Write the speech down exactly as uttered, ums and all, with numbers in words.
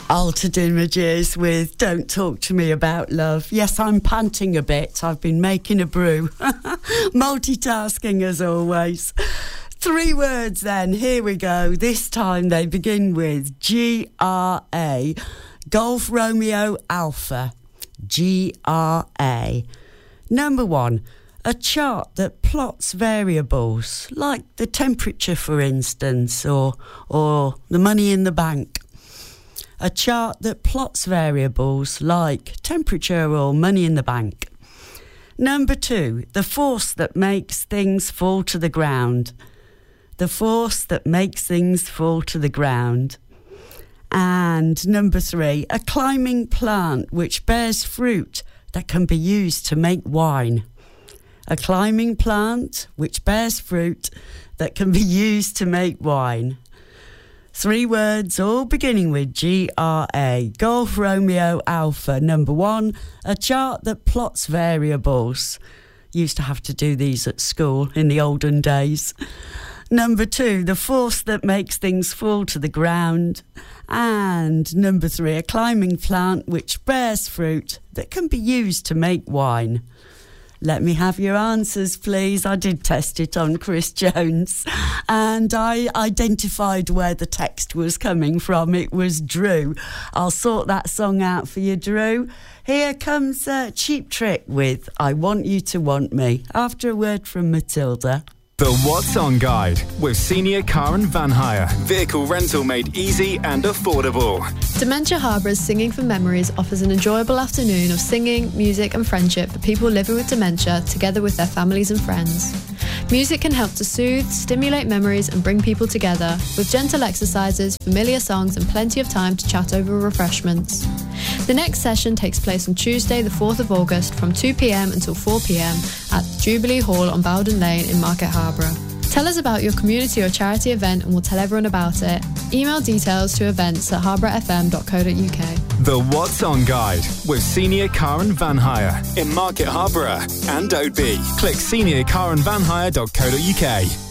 Altered Images with Don't Talk to Me About Love. Yes, I'm panting a bit. I've been making a brew. Multitasking as always. Three words then. Here we go. This time they begin with G R A. Golf Romeo Alpha. G R A. Number one. A chart that plots variables, like the temperature, for instance, or or the money in the bank. A chart that plots variables like temperature or money in the bank. Number two, the force that makes things fall to the ground. The force that makes things fall to the ground. And number three, a climbing plant which bears fruit that can be used to make wine. A climbing plant which bears fruit that can be used to make wine. Three words, all beginning with G R A. Golf Romeo Alpha. Number one, a chart that plots variables. Used to have to do these at school in the olden days. Number two, the force that makes things fall to the ground. And number three, a climbing plant which bears fruit that can be used to make wine. Let me have your answers, please. I did test it on Chris Jones and I identified where the text was coming from. It was Drew. I'll sort that song out for you, Drew. Here comes uh, Cheap Trick with I Want You to Want Me, after a word from Matilda. The What's On Guide with Senior Car and Van Hire. Vehicle rental made easy and affordable. Dementia Harbour's Singing for Memories offers an enjoyable afternoon of singing, music and friendship for people living with dementia together with their families and friends. Music can help to soothe, stimulate memories and bring people together with gentle exercises, familiar songs and plenty of time to chat over refreshments. The next session takes place on Tuesday the fourth of August from two p.m. until four p.m. at Jubilee Hall on Bowden Lane in Market Harborough. Tell us about your community or charity event and we'll tell everyone about it. Email details to events at harborough f m dot co dot u k. The What's On Guide with Senior Car and Van Hire in Market Harborough and Oadby. Click senior car and van hire dot co dot u k.